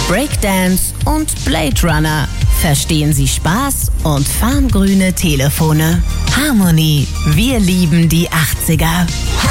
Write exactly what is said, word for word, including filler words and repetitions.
Breakdance und Blade Runner. Verstehen Sie Spaß und farmgrüne Telefone. Harmony, wir lieben die achtziger.